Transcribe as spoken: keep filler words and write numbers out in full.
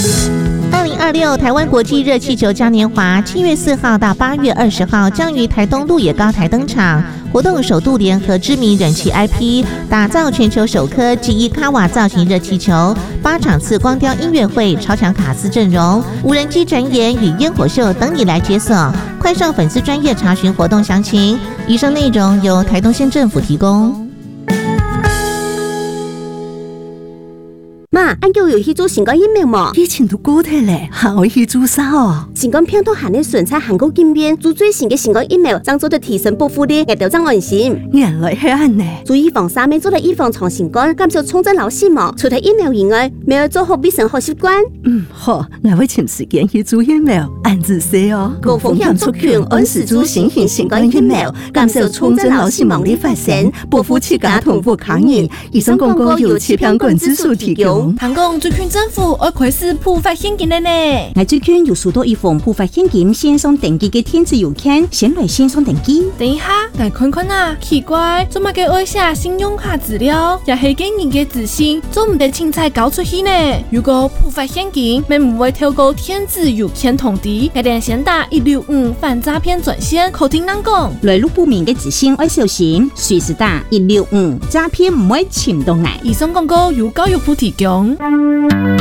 二零二六台湾国际热气球嘉年华七月四号到八月二十号将于台东鹿野高台登场。活动首度联合知名人气 I P， 打造全球首颗记忆卡瓦造型热气球，八场次光雕音乐会、超强卡司阵容、无人机展演与烟火秀等你来解锁。快上粉丝专页查询活动详情。以上内容由台东县政府提供。 妈，俺叫有去做新冠疫苗嘛？ 以前都过体嘞，还会去做啥哦？ 新冠病毒含的纯菜韩国经验，做最新的新冠疫苗，将做的提升保护力，也调整安心。 原来是安呢。 做预防三面做的预防长新冠，减少重症老死亡。除了疫苗以外，没有做好卫生好习惯。 嗯，好，我会请时间去做疫苗，按自说哦。 高风险族群按时做新型新冠疫苗，减少重症老死亡的发生，保护自家同步抗疫。以上广告由气象管制署提供。 香港最近政府要开始普发现金了呢。 我最近有收到一封普发现金线上登记的电子邮件，先来线上登记。 等一下，来看看啊，奇怪，做乜嘅爱写信用卡资料，也係嘅人嘅自信，做唔得清彩交出去呢？如果普发现金，咪唔會透過電子郵件通知，一定先打一六五反詐騙專線，口聽人講。 來路不明嘅資訊要小心，隨時打一六五，詐騙唔會潛到嚟。 以上廣告由教育部提供。